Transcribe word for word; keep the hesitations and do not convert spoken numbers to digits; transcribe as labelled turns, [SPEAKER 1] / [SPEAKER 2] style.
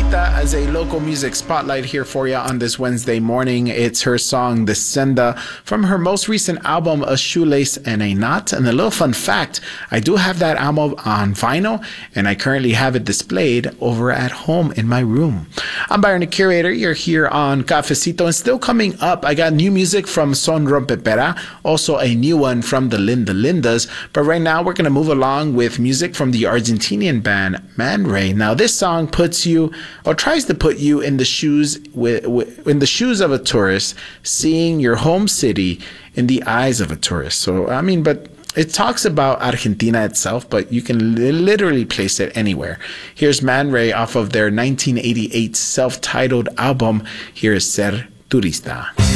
[SPEAKER 1] Rosita as a local music spotlight here for you on this Wednesday morning. It's her song Descenda from her most recent album A Shoelace and a Knot. And a little fun fact, I do have that album on vinyl and I currently have it displayed over at home in my room. I'm Byron the Curator. You're here on Cafecito, and still coming up, I got new music from Son Rompepera, also a new one from the Linda Lindas. But right now we're going to move along with music from the Argentinian band Man Ray. Now this song puts you or tries to put you in the shoes with, in the shoes of a tourist, seeing your home city in the eyes of a tourist. So I mean, but it talks about Argentina itself, but you can li- literally place it anywhere. Here's Man Ray off of their nineteen eighty-eight self-titled album. Here is Ser Turista.